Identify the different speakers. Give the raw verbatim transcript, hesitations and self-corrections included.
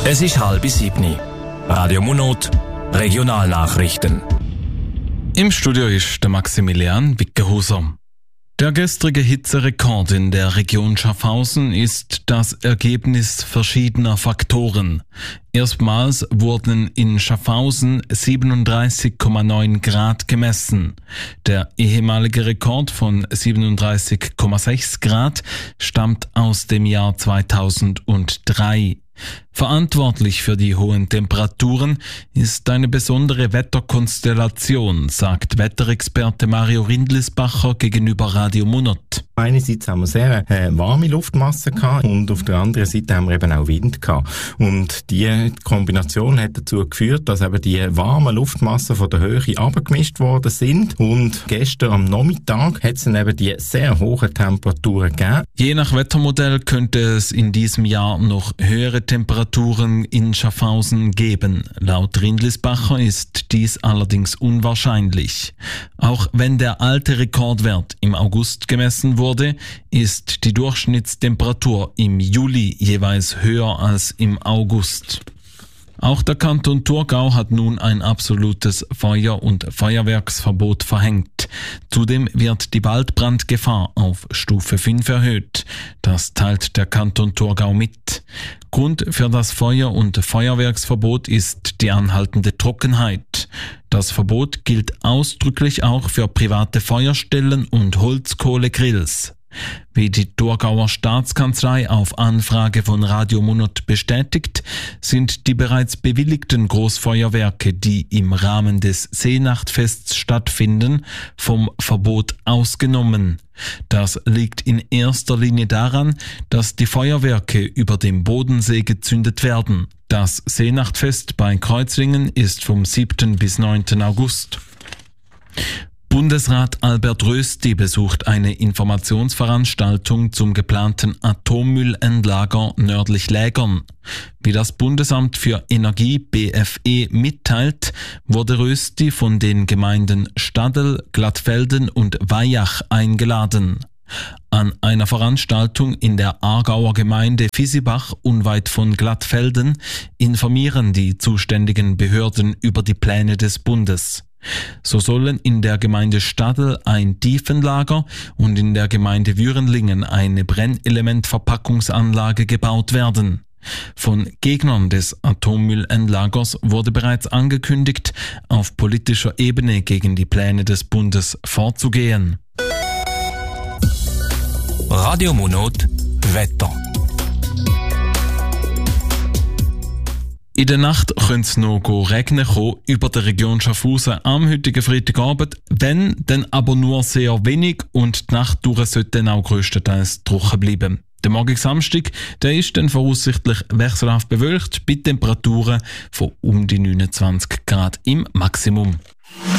Speaker 1: Es ist halb sieben. Radio Munot, Regionalnachrichten.
Speaker 2: Im Studio ist der Maximilian Wickehuser. Der gestrige Hitzerekord in der Region Schaffhausen ist das Ergebnis verschiedener Faktoren. Erstmals wurden in Schaffhausen siebenunddreißig Komma neun Grad gemessen. Der ehemalige Rekord von siebenunddreißig Komma sechs Grad stammt aus dem Jahr zweitausenddrei. Verantwortlich für die hohen Temperaturen ist eine besondere Wetterkonstellation, sagt Wetterexperte Mario Rindlisbacher gegenüber Radio Munot.
Speaker 3: Einerseits haben wir sehr äh, warme Luftmasse gehabt und auf der anderen Seite haben wir eben auch Wind gehabt. Und die Kombination hat dazu geführt, dass eben die warmen Luftmassen von der Höhe abgemischt worden sind. Und gestern am Nachmittag hat es dann eben die sehr hohen Temperaturen gegeben.
Speaker 2: Je nach Wettermodell könnte es in diesem Jahr noch höhere Temperaturen in Schaffhausen geben. Laut Rindlisbacher ist dies allerdings unwahrscheinlich. Auch wenn der alte Rekordwert im August gemessen wurde, ist die Durchschnittstemperatur im Juli jeweils höher als im August. Auch der Kanton Thurgau hat nun ein absolutes Feuer- und Feuerwerksverbot verhängt. Zudem wird die Waldbrandgefahr auf Stufe fünf erhöht. Das teilt der Kanton Thurgau mit. Grund für das Feuer- und Feuerwerksverbot ist die anhaltende Trockenheit. Das Verbot gilt ausdrücklich auch für private Feuerstellen und Holzkohlegrills. Wie die Thurgauer Staatskanzlei auf Anfrage von Radio Munot bestätigt, sind die bereits bewilligten Großfeuerwerke, die im Rahmen des Seenachtfests stattfinden, vom Verbot ausgenommen. Das liegt in erster Linie daran, dass die Feuerwerke über dem Bodensee gezündet werden. Das Seenachtfest bei Kreuzlingen ist vom siebten bis neunten August. Bundesrat Albert Rösti besucht eine Informationsveranstaltung zum geplanten Atommüllendlager nördlich Lägern. Wie das Bundesamt für Energie B F E mitteilt, wurde Rösti von den Gemeinden Stadel, Glattfelden und Weyach eingeladen. An einer Veranstaltung in der Aargauer Gemeinde Visibach unweit von Glattfelden informieren die zuständigen Behörden über die Pläne des Bundes. So sollen in der Gemeinde Stadel ein Tiefenlager und in der Gemeinde Würenlingen eine Brennelementverpackungsanlage gebaut werden. Von Gegnern des Atommüllendlagers wurde bereits angekündigt, auf politischer Ebene gegen die Pläne des Bundes vorzugehen.
Speaker 1: Radio Munot, Wetter.
Speaker 2: In der Nacht könnte es noch regnen kommen über der Region Schaffhausen am heutigen Freitagabend, wenn, dann aber nur sehr wenig und die Nacht durch sollte dann auch grösstenteils trocken bleiben. Der morgige Samstag, der ist dann voraussichtlich wechselhaft bewölkt bei Temperaturen von um die neunundzwanzig Grad im Maximum.